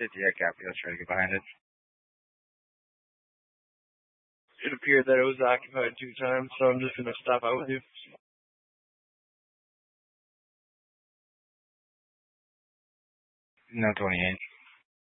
Yeah, copy. Let's try to get behind it. It appeared that it was occupied 2 times, so I'm just going to stop out with you. No 28.